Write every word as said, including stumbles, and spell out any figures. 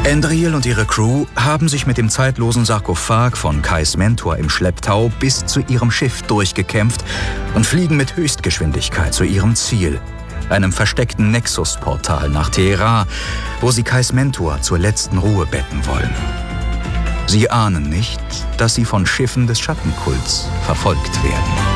Endril und ihre Crew haben sich mit dem zeitlosen Sarkophag von Kais Mentor im Schlepptau bis zu ihrem Schiff durchgekämpft und fliegen mit Höchstgeschwindigkeit zu ihrem Ziel, einem versteckten Nexus-Portal nach Teheran, wo sie Kais Mentor zur letzten Ruhe betten wollen. Sie ahnen nicht, dass sie von Schiffen des Schattenkults verfolgt werden.